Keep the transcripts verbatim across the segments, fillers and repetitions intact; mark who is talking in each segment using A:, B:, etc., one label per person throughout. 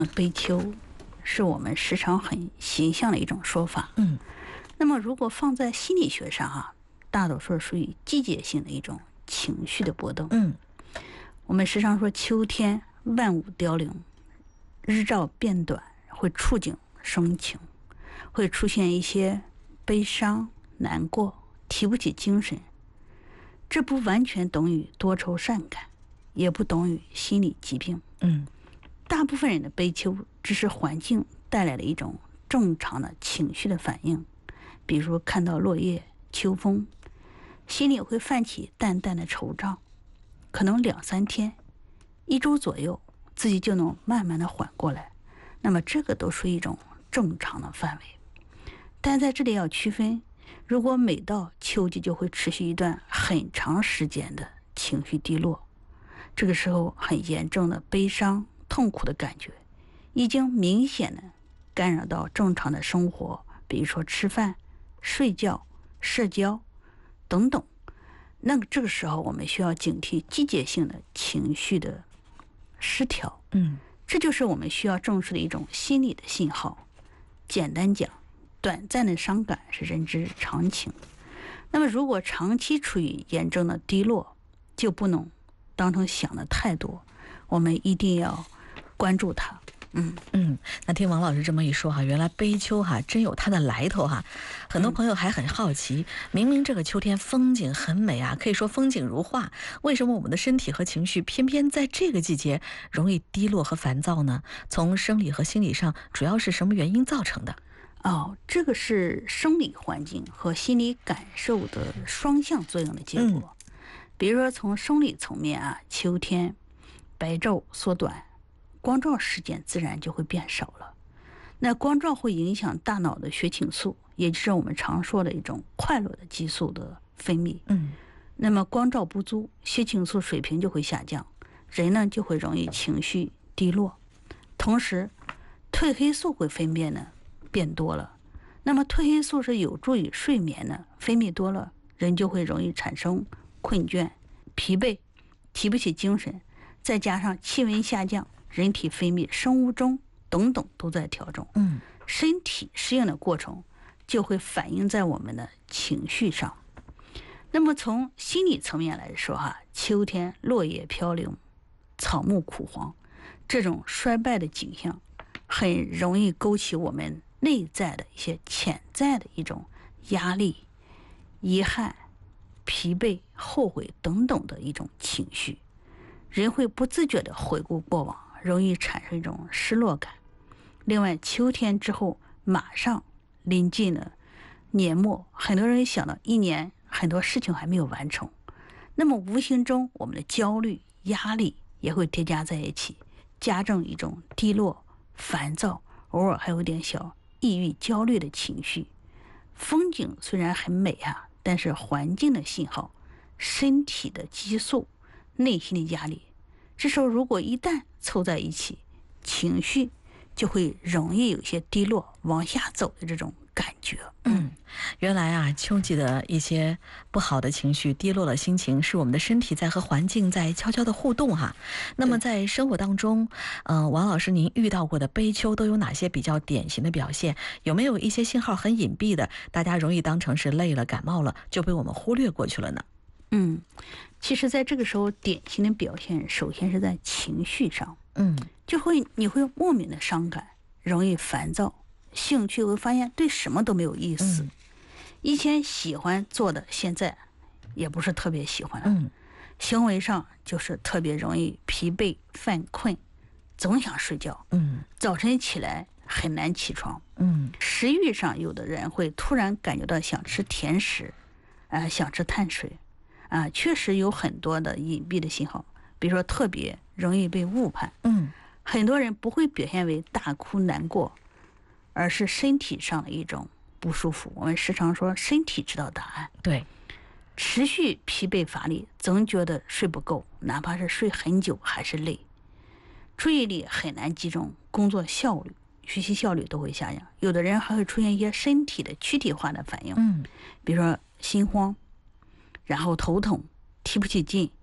A: 悲秋是我们时常很形象的一种说法。
B: 嗯，
A: 那么如果放在心理学上啊，大多数属于季节性的一种情绪的波动。
B: 嗯，
A: 我们时常说秋天万物凋零，日照变短，会触景生情，会出现一些悲伤、难过、提不起精神。这不完全等于多愁善感，也不等于心理疾病。
B: 嗯，
A: 大部分人的悲秋只是环境带来的一种正常的情绪的反应，比如看到落叶、秋风，心里会泛起淡淡的惆怅，可能两三天、一周左右，自己就能慢慢的缓过来。那么这个都属于一种正常的范围。但在这里要区分，如果每到秋季就会持续一段很长时间的情绪低落，这个时候很严重的悲伤、痛苦的感觉，已经明显的干扰到正常的生活，比如说吃饭、睡觉、社交等等。那个这个时候，我们需要警惕季节性的情绪的失调。
B: 嗯，
A: 这就是我们需要正视的一种心理的信号。简单讲，短暂的伤感是人之常情。那么，如果长期处于严重的低落，就不能当成想的太多，我们一定要关注它。嗯
B: 嗯，那听王老师这么一说哈，原来悲秋哈真有它的来头哈。很多朋友还很好奇，明明这个秋天风景很美啊，可以说风景如画，为什么我们的身体和情绪偏偏在这个季节容易低落和烦躁呢？从生理和心理上，主要是什么原因造成的？
A: 哦，这个是生理环境和心理感受的双向作用的结果。嗯、比如说从生理层面啊，秋天白昼缩短，光照时间自然就会变少了。那光照会影响大脑的血清素，也就是我们常说的一种快乐的激素的分泌。
B: 嗯，
A: 那么光照不足，血清素水平就会下降，人呢就会容易情绪低落。同时，褪黑素会分泌呢变多了。那么褪黑素是有助于睡眠的，分泌多了，人就会容易产生困倦、疲惫、提不起精神，再加上气温下降，人体分泌生物钟等等都在调整，
B: 嗯，
A: 身体适应的过程就会反映在我们的情绪上。那么从心理层面来说哈，秋天落叶飘零，草木枯黄，这种衰败的景象很容易勾起我们内在的一些潜在的一种压力、遗憾、疲惫、后悔等等的一种情绪，人会不自觉地回顾过往，容易产生一种失落感。另外，秋天之后马上临近了年末，很多人想到一年很多事情还没有完成，那么无形中我们的焦虑、压力也会叠加在一起，加重一种低落、烦躁，偶尔还有点小抑郁、焦虑的情绪。风景虽然很美啊，但是环境的信号、身体的激素、内心的压力，这时候如果一旦凑在一起，情绪就会容易有一些低落、往下走的这种感觉。
B: 嗯，原来啊，秋季的一些不好的情绪、低落的心情，是我们的身体在和环境在悄悄的互动哈。那么在生活当中，呃，王老师您遇到过的悲秋都有哪些比较典型的表现？有没有一些信号很隐蔽的，大家容易当成是累了、感冒了，就被我们忽略过去了呢？
A: 嗯，其实在这个时候，典型的表现首先是在情绪上，
B: 嗯，
A: 就会你会莫名的伤感，容易烦躁，兴趣会发现对什么都没有意思，
B: 嗯、
A: 以前喜欢做的，现在也不是特别喜欢了。
B: 嗯，
A: 行为上就是特别容易疲惫、犯困，总想睡觉。
B: 嗯，
A: 早晨起来很难起床。
B: 嗯，
A: 食欲上，有的人会突然感觉到想吃甜食，啊、呃，想吃碳水。啊，确实有很多的隐蔽的信号，比如说特别容易被误判。
B: 嗯，
A: 很多人不会表现为大哭难过，而是身体上的一种不舒服。我们时常说身体知道答案。
B: 对，
A: 持续疲惫乏力，总觉得睡不够，哪怕是睡很久还是累。注意力很难集中，工作效率、学习效率都会下降。有的人还会出现一些身体的躯体化的反应，
B: 嗯，
A: 比如说心慌。然后头痛、提不起劲，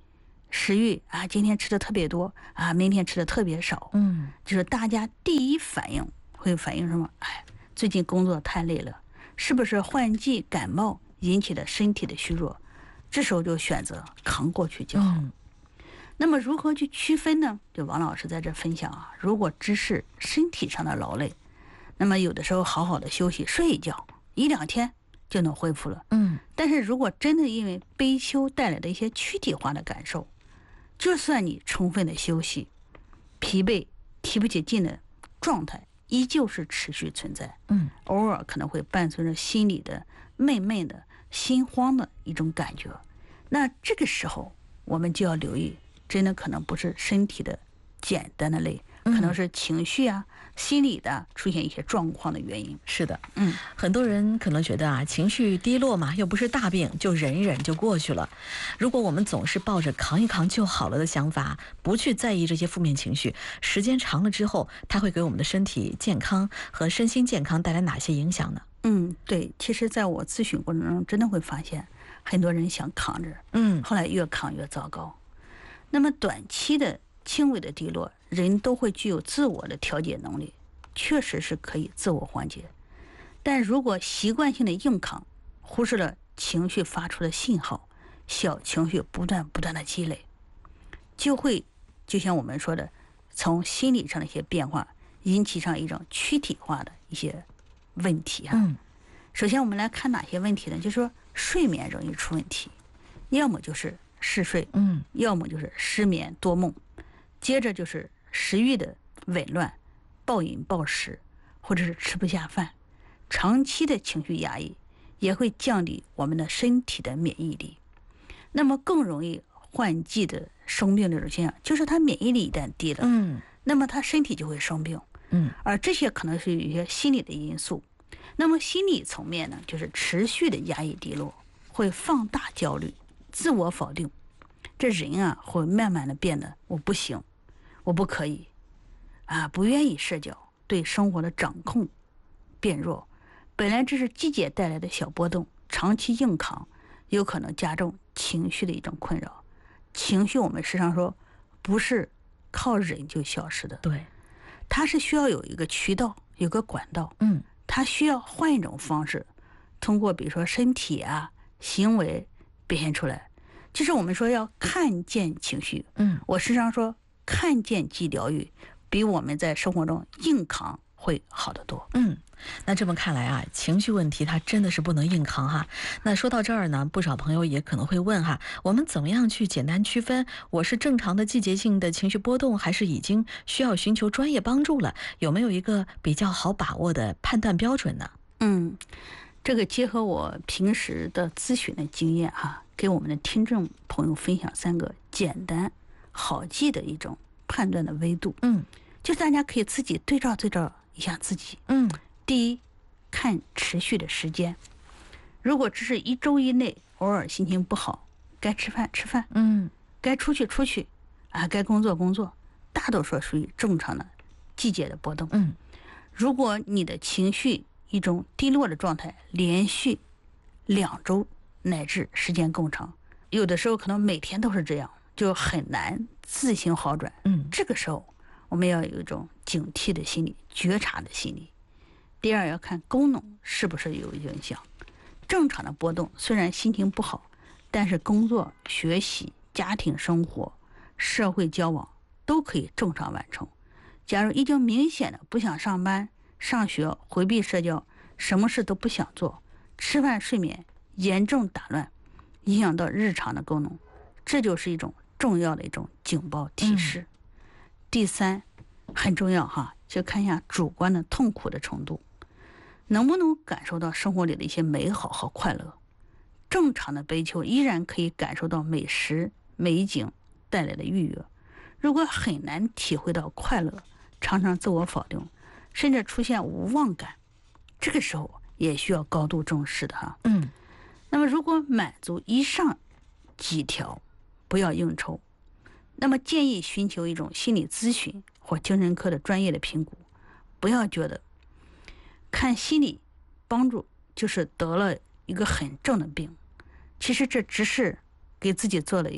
A: 食欲啊，今天吃的特别多啊，明天吃的特别少。
B: 嗯，
A: 就是大家第一反应会反映什么？哎，最近工作太累了，是不是换季感冒引起的身体的虚弱？这时候就选择扛过去就好。
B: 嗯
A: 那么如何去区分呢？就王老师在这分享啊，如果只是身体上的劳累，那么有的时候好好的休息，睡一觉，一两天就能恢复了。
B: 嗯，
A: 但是如果真的因为悲秋带来的一些躯体化的感受，就算你充分的休息，疲惫提不起劲的状态依旧是持续存在。
B: 嗯，
A: 偶尔可能会伴随着心里的闷闷的心慌的一种感觉。那这个时候我们就要留意，真的可能不是身体的简单的累，可能是情绪啊、心理的出现一些状况的原因。
B: 是的，
A: 嗯，
B: 很多人可能觉得啊，情绪低落嘛，又不是大病，就忍一忍就过去了。如果我们总是抱着扛一扛就好了的想法，不去在意这些负面情绪，时间长了之后，它会给我们的身体健康和身心健康带来哪些影响呢？
A: 嗯，对，其实在我咨询过程中，真的会发现很多人想扛着，
B: 嗯，
A: 后来越扛越糟糕。那么短期的轻微的低落，人都会具有自我的调节能力，确实是可以自我缓解。但如果习惯性的硬扛，忽视了情绪发出的信号，小情绪不断不断的积累，就会就像我们说的，从心理上的一些变化，引起上一种躯体化的一些问题啊。
B: 嗯，
A: 首先我们来看哪些问题呢？就是说睡眠容易出问题，要么就是嗜睡，
B: 嗯，
A: 要么就是失眠多梦，接着就是食欲的紊乱，暴饮暴食，或者是吃不下饭。长期的情绪压抑也会降低我们的身体的免疫力，那么更容易换季的生病这种现象，就是他免疫力一旦低了，
B: 嗯，
A: 那么他身体就会生病。
B: 嗯，
A: 而这些可能是有一些心理的因素。那么心理层面呢，就是持续的压抑低落，会放大焦虑，自我否定。这人啊，会慢慢的变得我不行，我不可以，啊，不愿意社交，对生活的掌控变弱。本来这是季节带来的小波动，长期硬扛，有可能加重情绪的一种困扰。情绪我们时常说，不是靠忍就消失的，
B: 对，
A: 它是需要有一个渠道，有个管道，
B: 嗯，
A: 它需要换一种方式，通过比如说身体啊、行为表现出来。就是我们说要看见情绪，
B: 嗯，
A: 我时常说看见即疗愈，比我们在生活中硬扛会好得多。
B: 嗯，那这么看来啊，情绪问题它真的是不能硬扛哈。那说到这儿呢，不少朋友也可能会问哈，我们怎么样去简单区分我是正常的季节性的情绪波动，还是已经需要寻求专业帮助了？有没有一个比较好把握的判断标准呢？
A: 嗯，这个结合我平时的咨询的经验哈，给我们的听众朋友分享三个简单好记的一种判断的维度。
B: 嗯，
A: 就大家可以自己对照对照一下自己。
B: 嗯，
A: 第一，看持续的时间，如果只是一周以内偶尔心情不好，该吃饭吃饭，
B: 嗯，
A: 该出去出去，啊，该工作工作，大多数属于正常的季节的波动。
B: 嗯，
A: 如果你的情绪一种低落的状态连续两周乃至时间更长，有的时候可能每天都是这样，就很难自行好转。
B: 嗯，
A: 这个时候我们要有一种警惕的心理，觉察的心理。第二，要看功能是不是有影响。正常的波动，虽然心情不好，但是工作、学习、家庭生活、社会交往都可以正常完成。假如已经明显的不想上班、上学，回避社交，什么事都不想做，吃饭睡眠严重打乱，影响到日常的功能，这就是一种重要的一种警报提示。嗯、第三，很重要哈，就看一下主观的痛苦的程度，能不能感受到生活里的一些美好和快乐。正常的悲秋依然可以感受到美食美景带来的愉悦，如果很难体会到快乐，常常自我否定，甚至出现无望感，这个时候也需要高度重视的哈。
B: 嗯，
A: 那么如果满足以上几条，不要应酬，那么建议寻求一种心理咨询或精神科的专业的评估。不要觉得看心理帮助就是得了一个很正的病，其实这只是给自己做了一个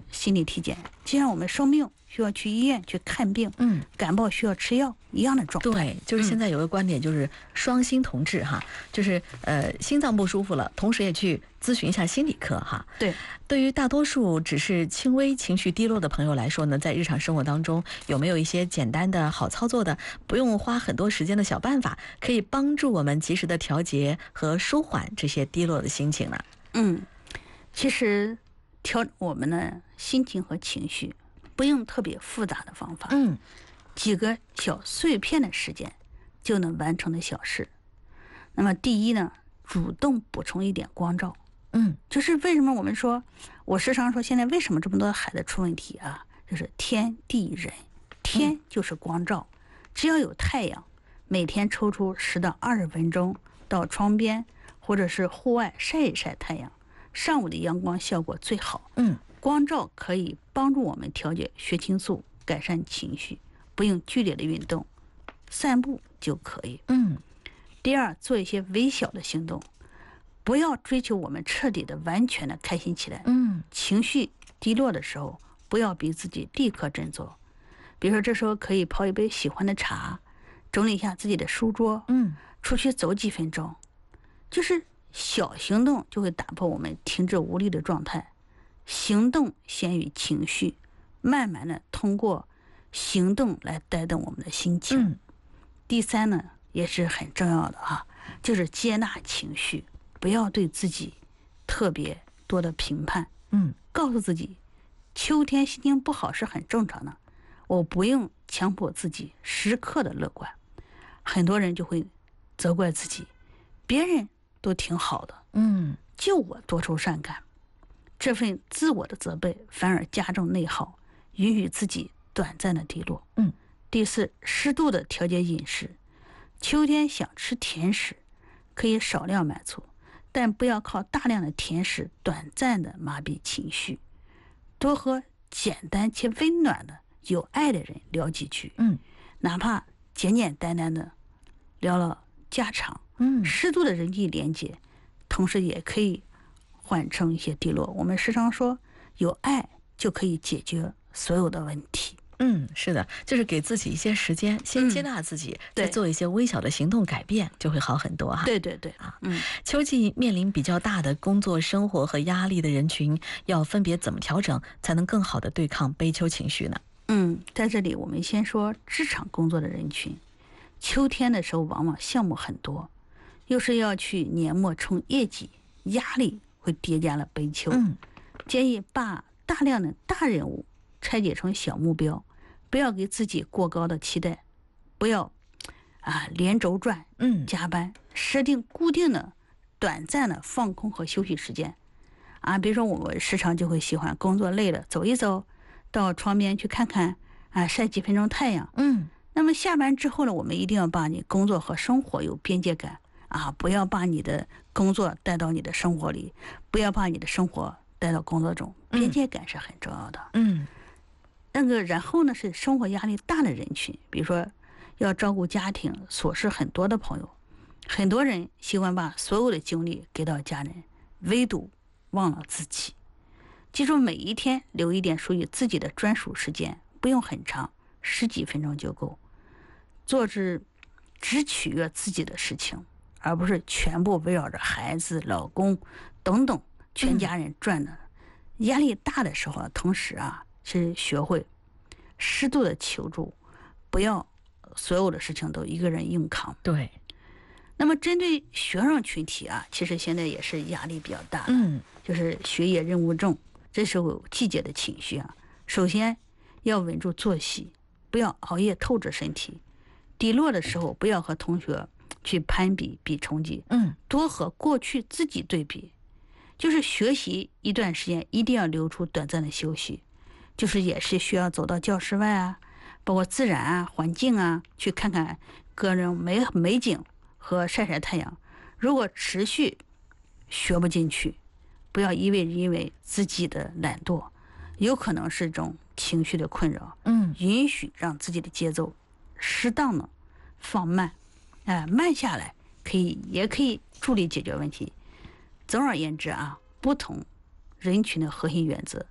A: 心理体检，就像我们生病需要去医院去看病，
B: 嗯，
A: 感冒需要吃药一样的状态。
B: 对，就是现在有个观点，就是双心同治哈，就是呃心脏不舒服了，同时也去咨询一下心理科哈。
A: 对，
B: 对于大多数只是轻微情绪低落的朋友来说呢，在日常生活当中有没有一些简单的好操作的，不用花很多时间的小办法，可以帮助我们及时的调节和舒缓这些低落的心情呢？
A: 嗯，其实调我们的心情和情绪不用特别复杂的方法，
B: 嗯，
A: 几个小碎片的时间就能完成的小事。那么第一呢，主动补充一点光照。
B: 嗯，
A: 就是为什么我们说，我时常说现在为什么这么多孩子出问题啊？就是天地人，天就是光照，只要有太阳，每天抽出十到二十分钟到窗边或者是户外晒一晒太阳，上午的阳光效果最好。
B: 嗯，
A: 光照可以帮助我们调节血清素，改善情绪，不用剧烈的运动，散步就可以。
B: 嗯，
A: 第二，做一些微小的行动，不要追求我们彻底的、完全的开心起来。
B: 嗯，
A: 情绪低落的时候，不要逼自己立刻振作。比如说，这时候可以泡一杯喜欢的茶，整理一下自己的书桌，
B: 嗯，
A: 出去走几分钟，就是小行动就会打破我们停滞无力的状态。行动先于情绪，慢慢的通过行动来带动我们的心情。
B: 嗯，
A: 第三呢，也是很重要的啊，就是接纳情绪，不要对自己特别多的评判。
B: 嗯，
A: 告诉自己，秋天心情不好是很正常的，我不用强迫自己时刻的乐观。很多人就会责怪自己，别人都挺好的，
B: 嗯，
A: 就我多愁善感。这份自我的责备反而加重内耗，允许自己短暂的低落。
B: 嗯，
A: 第四，适度的调节饮食。秋天想吃甜食，可以少量满足，但不要靠大量的甜食短暂的麻痹情绪。多和简单且温暖的、有爱的人聊几句，
B: 嗯，
A: 哪怕简简单单的聊了家常，
B: 嗯，
A: 适度的人际连接，同时也可以缓冲一些低落。我们时常说，有爱就可以解决所有的问题。
B: 嗯，是的，就是给自己一些时间，先
A: 嗯
B: 接纳自己，
A: 对
B: 再做一些微小的行动改变，就会好很多哈。
A: 对对对，
B: 啊，
A: 嗯。
B: 秋季面临比较大的工作、生活和压力的人群，要分别怎么调整，才能更好的对抗悲秋情绪呢？
A: 嗯，在这里我们先说职场工作的人群，秋天的时候往往项目很多，又是要去年末冲业绩，压力会叠加了悲秋。
B: 嗯，
A: 建议把大量的大任务拆解成小目标，不要给自己过高的期待，不要啊连轴转，
B: 嗯，
A: 加班，设定固定的短暂的放空和休息时间。啊，比如说我们时常就会喜欢工作累了走一走，到窗边去看看啊，晒几分钟太阳。
B: 嗯，
A: 那么下班之后呢，我们一定要把你工作和生活有边界感啊，不要把你的工作带到你的生活里，不要把你的生活带到工作中，边界感是很重要的。
B: 嗯，
A: 那个然后呢是生活压力大的人群，比如说要照顾家庭琐事很多的朋友，很多人喜欢把所有的精力给到家人，唯独忘了自己。记住每一天留一点属于自己的专属时间，不用很长，十几分钟就够，做只只取悦自己的事情，而不是全部围绕着孩子、老公等等全家人转的。嗯、压力大的时候，同时啊，是学会适度的求助，不要所有的事情都一个人硬扛。
B: 对。
A: 那么针对学生群体啊，其实现在也是压力比较大的，
B: 嗯，
A: 就是学业任务重，这时候有季节的情绪啊，首先要稳住作息，不要熬夜透支身体。低落的时候，不要和同学去攀比比成绩，
B: 嗯，
A: 多和过去自己对比。就是学习一段时间，一定要留出短暂的休息，就是也是需要走到教室外啊，包括自然啊、环境啊，去看看个人美美景和晒晒太阳。如果持续学不进去，不要因为因为自己的懒惰，有可能是一种情绪的困扰。
B: 嗯，
A: 允许让自己的节奏适当的放慢，哎、呃，慢下来可以也可以助力解决问题。总而言之啊，不同人群的核心原则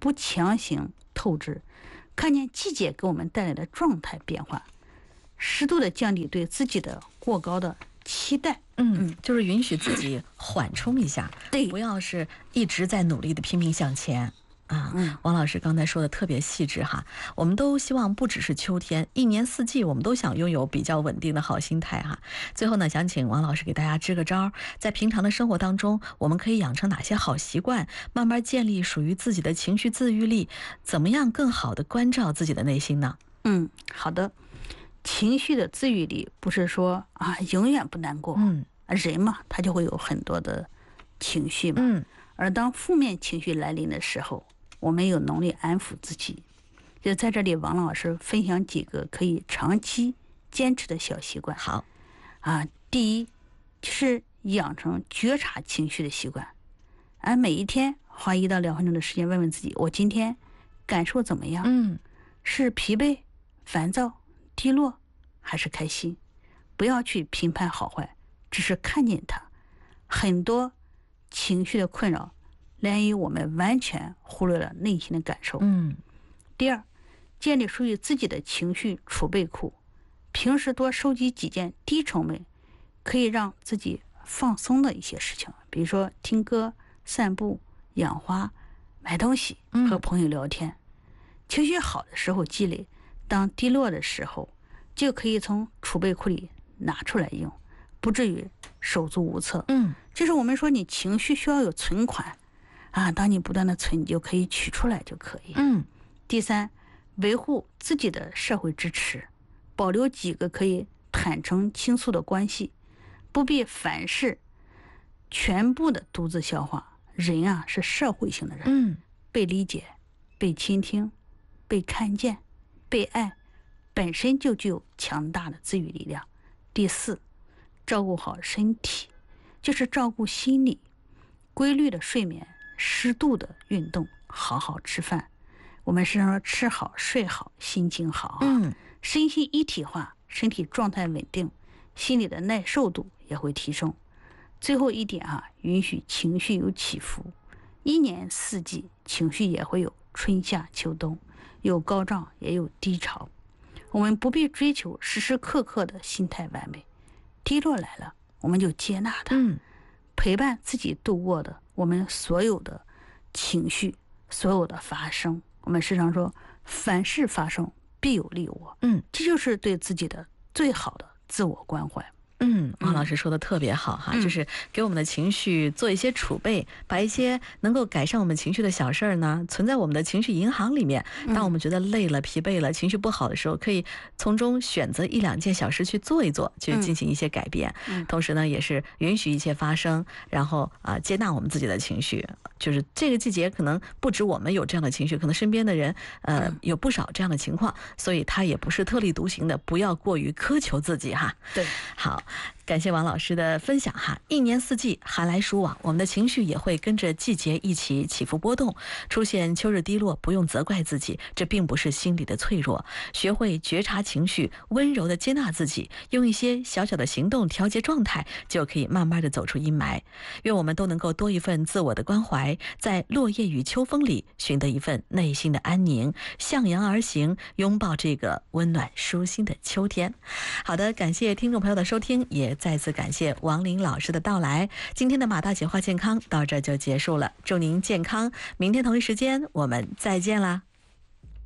A: 不强行透支，看见季节给我们带来的状态变化，适度的降低对自己的过高的期待。
B: 嗯，嗯就是允许自己缓冲一下，
A: 对，
B: 不要是一直在努力的拼命向前。啊，王老师刚才说的特别细致哈，我们都希望不只是秋天，一年四季我们都想拥有比较稳定的好心态哈。最后呢，想请王老师给大家支个招，在平常的生活当中，我们可以养成哪些好习惯，慢慢建立属于自己的情绪自愈力，怎么样更好的关照自己的内心呢？
A: 嗯，好的。情绪的自愈力不是说啊永远不难过，
B: 嗯，
A: 人嘛，他就会有很多的情绪嘛，
B: 嗯，
A: 而当负面情绪来临的时候，我们有能力安抚自己。就在这里，王老师分享几个可以长期坚持的小习惯。
B: 好，
A: 啊，第一就是养成觉察情绪的习惯，而每一天花一到两分钟的时间，问问自己，我今天感受怎么样？
B: 嗯，
A: 是疲惫、烦躁、低落，还是开心？不要去评判好坏，只是看见它。很多情绪的困扰来于我们完全忽略了内心的感受。
B: 嗯，
A: 第二，建立属于自己的情绪储备库，平时多收集几件低成本可以让自己放松的一些事情，比如说听歌、散步、养花、买东西、和朋友聊天。嗯、情绪好的时候积累，当低落的时候就可以从储备库里拿出来用，不至于手足无措。
B: 嗯，
A: 就是我们说你情绪需要有存款啊，当你不断的存，你就可以取出来就可以。
B: 嗯，
A: 第三，维护自己的社会支持，保留几个可以坦诚倾诉的关系，不必凡事全部的独自消化。人啊是社会性的人，
B: 嗯，
A: 被理解、被倾听、被看见、被爱，本身就具有强大的自愈力量。第四，照顾好身体，就是照顾心理，规律的睡眠，适度的运动，好好吃饭。我们是说吃好睡好心情好、啊、
B: 嗯，
A: 身心一体化，身体状态稳定，心理的耐受度也会提升。最后一点啊，允许情绪有起伏，一年四季情绪也会有春夏秋冬，有高涨也有低潮。我们不必追求时时刻刻的心态完美，低落来了我们就接纳它、
B: 嗯、
A: 陪伴自己度过的我们所有的情绪，所有的发生。我们时常说凡事发生必有利我，
B: 嗯，
A: 这就是对自己的最好的自我关怀。
B: 嗯，王老师说的特别好哈、嗯，就是给我们的情绪做一些储备，把一些能够改善我们情绪的小事儿呢，存在我们的情绪银行里面。当我们觉得累了、疲惫了、情绪不好的时候，可以从中选择一两件小事去做一做，去进行一些改变。嗯、同时呢，也是允许一切发生，然后啊、呃，接纳我们自己的情绪。就是这个季节，可能不止我们有这样的情绪，可能身边的人呃有不少这样的情况，所以他也不是特立独行的，不要过于苛求自己哈。
A: 对，
B: 好。感谢王老师的分享哈，一年四季寒来暑往，我们的情绪也会跟着季节一起起伏波动，出现秋日低落，不用责怪自己，这并不是心理的脆弱，学会觉察情绪，温柔的接纳自己，用一些小小的行动调节状态，就可以慢慢的走出阴霾。愿我们都能够多一份自我的关怀，在落叶与秋风里寻得一份内心的安宁，向阳而行，拥抱这个温暖舒心的秋天。好的，感谢听众朋友的收听，也再次感谢王林老师的到来。今天的马大姐话健康到这就结束了，祝您健康，明天同一时间我们再见啦。